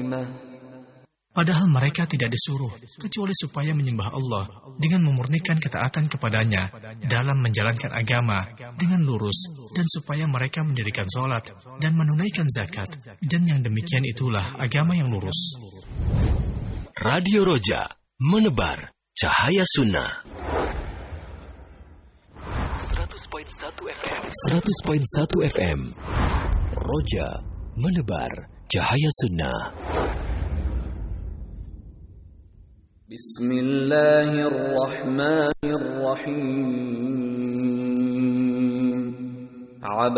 Padahal mereka tidak disuruh kecuali supaya menyembah Allah dengan memurnikan ketaatan kepadanya dalam menjalankan agama dengan lurus dan supaya mereka mendirikan sholat dan menunaikan zakat, dan yang demikian itulah agama yang lurus. Radio Roja, menebar cahaya sunnah. 100.1 FM. Roja, menebar cahaya sunnah. Bismillahirrahmanirrahim.